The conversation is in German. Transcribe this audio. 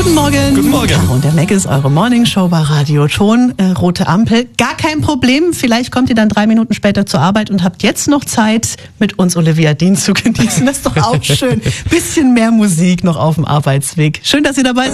Guten Morgen. Guten Morgen. Caro und der Mac ist eure Morningshow bei Radio Ton. Rote Ampel, gar kein Problem. Vielleicht kommt ihr dann 3 Minuten später zur Arbeit und habt jetzt noch Zeit, mit uns Olivia Dean zu genießen. Das ist doch auch schön. Bisschen mehr Musik noch auf dem Arbeitsweg. Schön, dass ihr dabei seid.